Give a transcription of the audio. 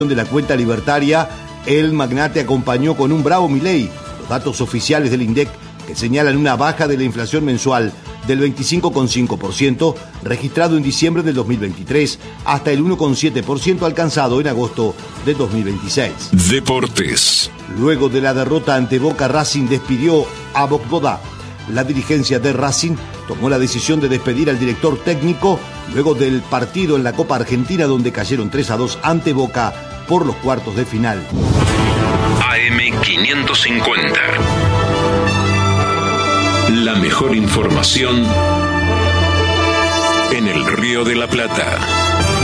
de la cuenta libertaria, el magnate acompañó con un bravo Milei los datos oficiales del INDEC que señalan una baja de la inflación mensual del 25,5% registrado en diciembre del 2023 hasta el 1,7% alcanzado en agosto de 2026. Deportes. Luego de la derrota ante Boca, Racing despidió a Bogdá. La dirigencia de Racing tomó la decisión de despedir al director técnico luego del partido en la Copa Argentina donde cayeron 3-2 ante Boca por los cuartos de final. AM550. La mejor información en el Río de la Plata.